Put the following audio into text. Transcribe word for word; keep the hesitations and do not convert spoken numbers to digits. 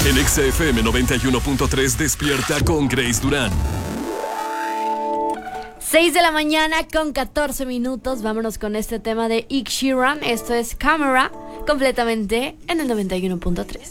En Exa F M noventa y uno punto tres despierta con Grace Durán. seis de la mañana con catorce minutos. Vámonos con este tema de Ed Sheeran. Esto es Camera, completamente en el noventa y uno punto tres.